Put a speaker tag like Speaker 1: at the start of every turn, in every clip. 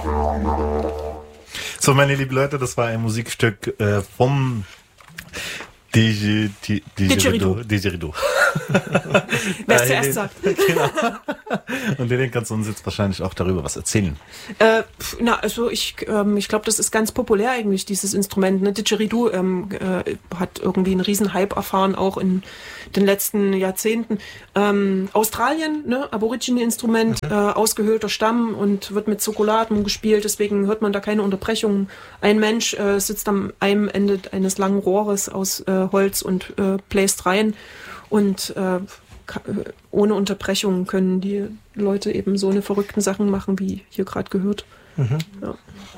Speaker 1: So, meine lieben Leute, das war ein Musikstück vom Didgeridoo.
Speaker 2: Wer es zuerst sagt.
Speaker 1: Genau. Und Lilian, kannst du uns jetzt wahrscheinlich auch darüber was erzählen?
Speaker 2: Ich glaube, das ist ganz populär eigentlich, dieses Instrument. Ne? Didgeridoo hat irgendwie einen riesen Hype erfahren, auch in den letzten Jahrzehnten. Australien, ne? Aborigine-Instrument, ausgehöhlter Stamm und wird mit Zirkulatmung gespielt, deswegen hört man da keine Unterbrechungen. Ein Mensch sitzt am einem Ende eines langen Rohres aus Holz und bläst rein und ohne Unterbrechung können die Leute eben so eine verrückten Sachen machen, wie hier gerade gehört. Ja.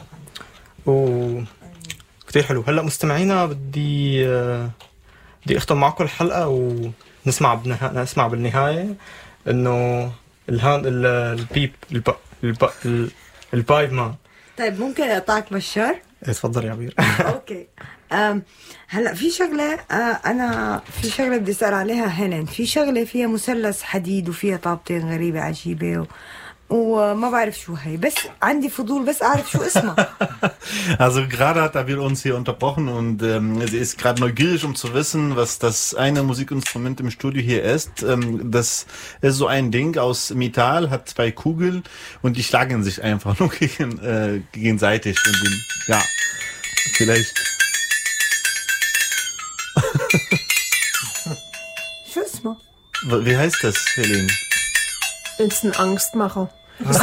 Speaker 3: كتير حلو. هلا مستمعينا بدي اختم معكم الحلقه ونسمع نسمع بالنهايه انه البايب مان.
Speaker 4: طيب ممكن اقطعك بشار؟
Speaker 3: تفضل يا عبير.
Speaker 4: اوكي. هلا في شغله انا في شغله بدي اسال عليها هيلين. في شغله فيها مثلث حديد وفيها طابتين غريبه عجيبه وما بعرف شو هي, بس عندي فضول بس اعرف شو اسمها.
Speaker 1: Also gerade hat Abil uns hier unterbrochen und sie ist gerade neugierig, um zu wissen, was das eine Musikinstrument im Studio hier ist. Das ist so ein Ding aus Metall, hat 2 Kugeln und die schlagen sich einfach nur gegenseitig. Und ja, vielleicht.
Speaker 4: شو اسمه؟
Speaker 1: Wie heißt das, Helene?
Speaker 2: Ist ein Angstmacher.
Speaker 3: Was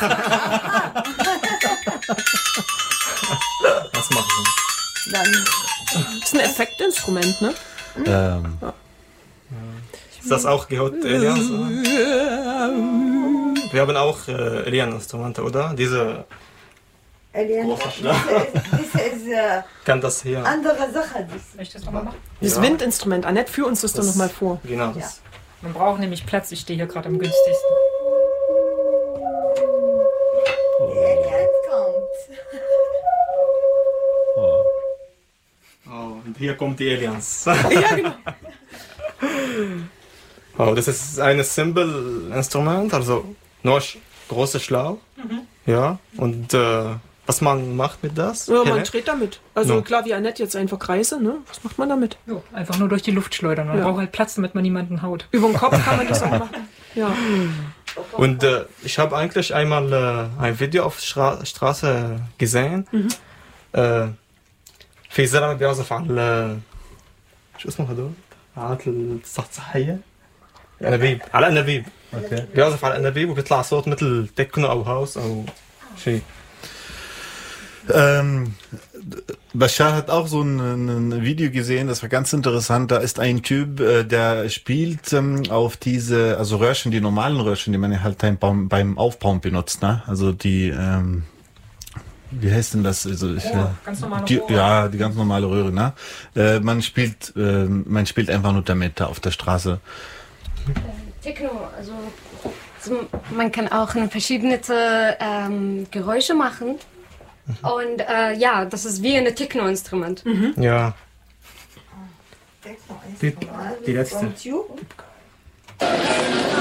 Speaker 3: machen wir?
Speaker 4: Dann
Speaker 2: Ist ein Effektinstrument, ne?
Speaker 3: Ist das auch gehört Elians? Wir haben auch Elian-Instrumente, oder? Diese große Schlag. Kann das hier?
Speaker 4: andere Sache.
Speaker 5: Soll ich das nochmal machen?
Speaker 2: Das Windinstrument. Annette, führ uns das doch nochmal vor.
Speaker 3: Genau das.
Speaker 5: Man braucht nämlich Platz. Ich stehe hier gerade am günstigsten.
Speaker 4: Jetzt kommt.
Speaker 3: Oh, und hier kommt die Aliens.
Speaker 2: Ja, genau.
Speaker 3: Oh, das ist ein Cymbal-Instrument, also nur großer Schlauch. Ja, und was man macht mit das?
Speaker 2: Ja, man dreht damit. Also
Speaker 3: No.
Speaker 2: klar, wie Annette jetzt einfach Kreise, ne? Was macht man damit?
Speaker 5: Jo, einfach nur durch die Luft schleudern. Man braucht halt Platz, damit man niemanden haut.
Speaker 2: Über den Kopf kann man das auch machen. Ja.
Speaker 3: Und ich habe eigentlich einmal ein Video auf Straße gesehen. في زلمه بيعزف على شو اسمه هدول؟ آلات الصحصحيه انابيب على انابيب.
Speaker 1: Okay.
Speaker 3: بيعزف على انابيب وبيطلع صوت مثل تكنو او هاوس او شيء.
Speaker 1: Bashar hat auch so ein Video gesehen, das war ganz interessant. Da ist ein Typ, der spielt auf diese, also Röhrchen, die normalen Röhrchen, die man ja halt beim Aufbauen benutzt, ne? Also die, wie heißt denn das? Also
Speaker 5: Ganz normale Röhre.
Speaker 1: Ja, die ganz normale Röhre, ne? Man spielt einfach nur damit da auf der Straße.
Speaker 6: Techno, also man kann auch verschiedene Geräusche machen. Und ja, das ist wie ein Techno-Instrument.
Speaker 3: Ja. Die letzte.
Speaker 4: From tube.